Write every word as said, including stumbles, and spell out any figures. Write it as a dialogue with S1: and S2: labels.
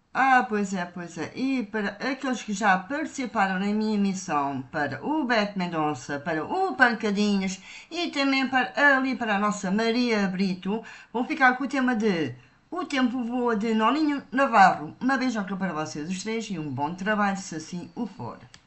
S1: Ah, pois é, pois é. E para aqueles que já participaram na minha emissão, para o Beto Mendonça, para o Pancadinhos e também para ali para a nossa Maria Brito, vou ficar com o tema de O Tempo Voa de Nolinho Navarro. Uma beijoca para vocês os três e um bom trabalho, se assim o for.